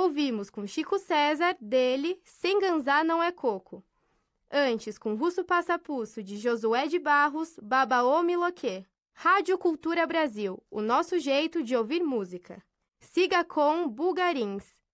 Ouvimos com Chico César, dele, Sem Ganzá Não É Coco. Antes, com Russo Passapusso, de Josué de Barros, Babaô Miloquê. Rádio Cultura Brasil, o nosso jeito de ouvir música. Siga com Bulgarins,